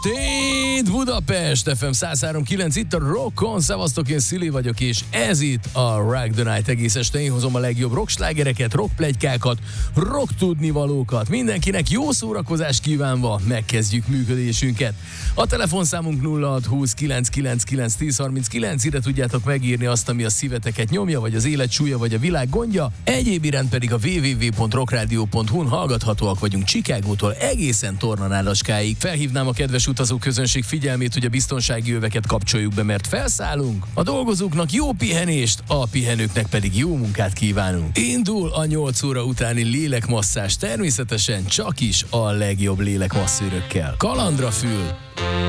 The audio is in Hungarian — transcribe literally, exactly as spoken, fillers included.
Tét Budapest, ef em száz három kilenc, itt a Rockon, szevasztok, én Szili vagyok, és ez itt a Rock the Night. Egész este én hozom a legjobb rockslágereket, rockpletykákat, rock tudnivalókat. Mindenkinek jó szórakozást kívánva megkezdjük működésünket. A telefonszámunk nulla hat húsz kilenc kilenc kilenc tíz harminckilenc, ide tudjátok megírni azt, ami a szíveteket nyomja, vagy az élet súlya, vagy a világ gondja. Egyéb iránt pedig a double-u double-u double-u pont rockradio pont hu-n hallgathatóak vagyunk Chicagótól egészen Tornanállaskáig. Felhívnám a kedves utazó közönség figyelmét, hogy a biztonsági öveket kapcsoljuk be, mert felszállunk. A dolgozóknak jó pihenést, a pihenőknek pedig jó munkát kívánunk. Indul a nyolc óra utáni lélekmasszázs, természetesen csak is a legjobb lélekmasszőrökkel. Kalandra fül!